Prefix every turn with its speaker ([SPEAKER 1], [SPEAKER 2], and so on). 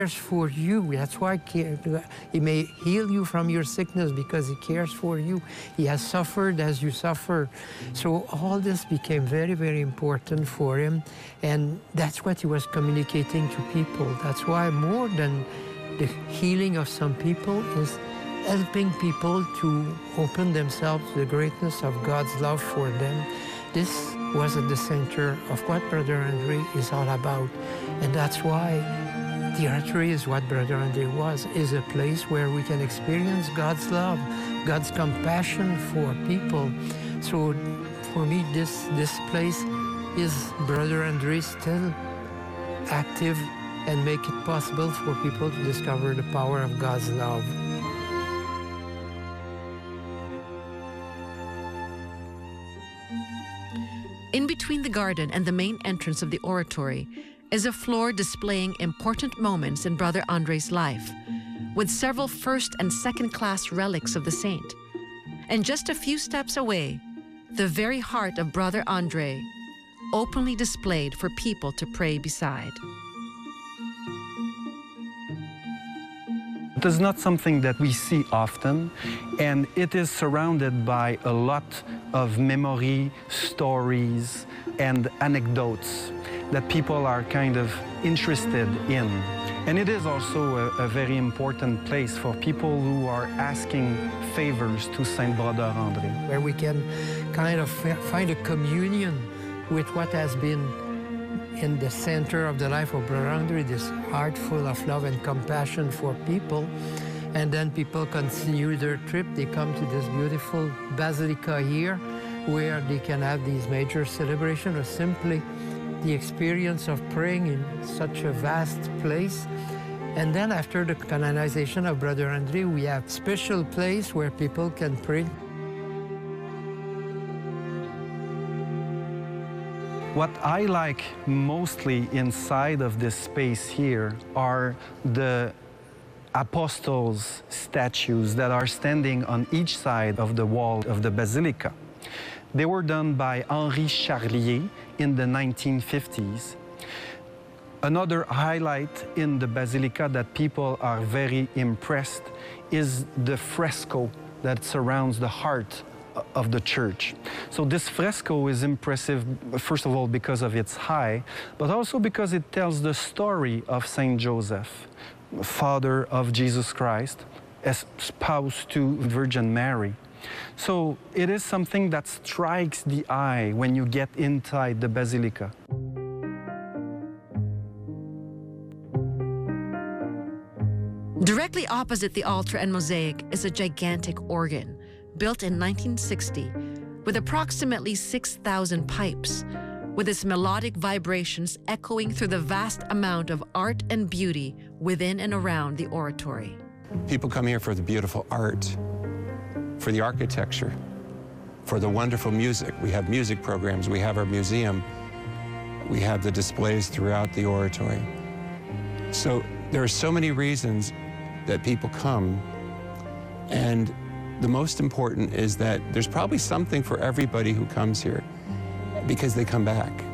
[SPEAKER 1] cares for you. That's why he may heal you from your sickness because he cares for you. He has suffered as you suffer. So all this became very, very important for him. And that's what he was communicating to people. That's why more than the healing of some people is helping people to open themselves to the greatness of God's love for them. This was at the center of what Brother André is all about. And that's why the Oratory is what Brother André was, is a place where we can experience God's love, God's compassion for people. So for me, this place is Brother André still active and make it possible for people to discover the power of God's love.
[SPEAKER 2] In between the garden and the main entrance of the oratory is a floor displaying important moments in Brother André's life, with several first and second-class relics of the saint. And just a few steps away, the very heart of Brother André, openly displayed for people to pray beside.
[SPEAKER 3] It is not something that we see often, and it is surrounded by a lot of memory, stories, and anecdotes that people are kind of interested in. And it is also a very important place for people who are asking favors to Saint Brother André.
[SPEAKER 1] Where we can kind of find a communion with what has been in the center of the life of Brother André, this heart full of love and compassion for people. And then people continue their trip. They come to this beautiful basilica here, where they can have these major celebrations, or simply the experience of praying in such a vast place. And then after the canonization of Brother André, we have special place where people can pray.
[SPEAKER 3] What I like mostly inside of this space here are the apostles' statues that are standing on each side of the wall of the basilica. They were done by Henri Charlier in the 1950s. Another highlight in the basilica that people are very impressed is the fresco that surrounds the heart of the church. So this fresco is impressive, first of all, because of its height, but also because it tells the story of Saint Joseph, father of Jesus Christ, espoused to Virgin Mary. So it is something that strikes the eye when you get inside the basilica.
[SPEAKER 2] Directly opposite the altar and mosaic is a gigantic organ, built in 1960, with approximately 6,000 pipes, with its melodic vibrations echoing through the vast amount of art and beauty within and around the oratory.
[SPEAKER 4] People come here for the beautiful art, for the architecture, for the wonderful music. We have music programs, we have our museum, we have the displays throughout the oratory. So there are so many reasons that people come, and the most important is that there's probably something for everybody who comes here, because they come back.